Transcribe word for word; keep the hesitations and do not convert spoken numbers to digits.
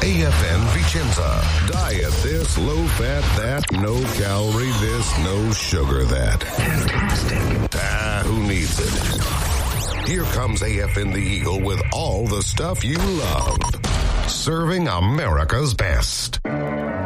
A F N Vicenza. Diet this, low fat that, no calorie this, no sugar that. Fantastic. Ah, who needs it? Here comes A F N the Eagle with all the stuff you love. Serving America's best.